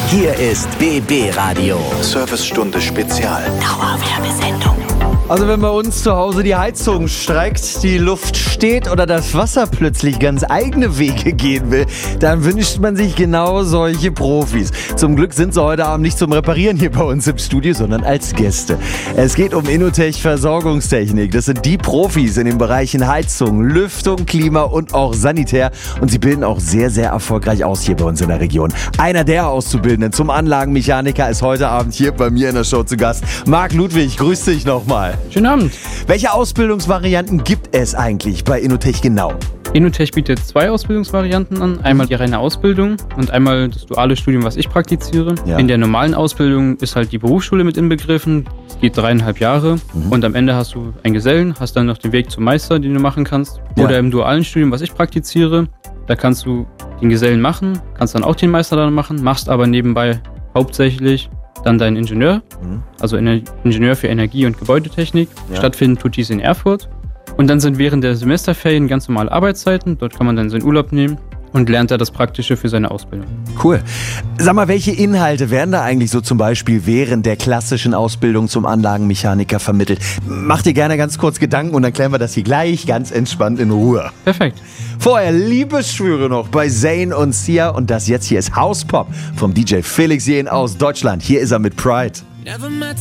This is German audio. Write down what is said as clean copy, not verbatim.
Hier ist BB Radio. Servicestunde Spezial. Dauerwerbesendung. Also wenn bei uns zu Hause die Heizung streikt, die Luft steht oder das Wasser plötzlich ganz eigene Wege gehen will, dann wünscht man sich genau solche Profis. Zum Glück sind sie heute Abend nicht zum Reparieren hier bei uns im Studio, sondern als Gäste. Es geht um Innotech Versorgungstechnik. Das sind die Profis in den Bereichen Heizung, Lüftung, Klima und auch Sanitär. Und sie bilden auch sehr, sehr erfolgreich aus hier bei uns in der Region. Einer der Auszubildenden zum Anlagenmechaniker ist heute Abend hier bei mir in der Show zu Gast. Marc Ludwig, grüß dich nochmal. Schönen Abend. Welche Ausbildungsvarianten gibt es eigentlich bei Innotech genau? Innotech bietet 2 Ausbildungsvarianten an. Einmal die reine Ausbildung und einmal das duale Studium, was ich praktiziere. Ja. In der normalen Ausbildung ist halt die Berufsschule mit inbegriffen. Es geht 3,5 Jahre und am Ende hast du einen Gesellen, hast dann noch den Weg zum Meister, den du machen kannst. Ja. Oder im dualen Studium, was ich praktiziere, da kannst du den Gesellen machen, kannst dann auch den Meister dann machen, machst aber nebenbei hauptsächlich dann deinen Ingenieur, also Ingenieur für Energie- und Gebäudetechnik. Ja. Stattfinden tut dies in Erfurt. Und dann sind während der Semesterferien ganz normale Arbeitszeiten. Dort kann man dann seinen Urlaub nehmen und lernt da das Praktische für seine Ausbildung. Cool. Sag mal, welche Inhalte werden da eigentlich so zum Beispiel während der klassischen Ausbildung zum Anlagenmechaniker vermittelt? Mach dir gerne ganz kurz Gedanken und dann klären wir das hier gleich ganz entspannt in Ruhe. Perfekt. Vorher Liebesschwüre noch bei Zayn und Sia und das jetzt hier ist House Pop vom DJ Felix Jähn aus Deutschland. Hier ist er mit Pride.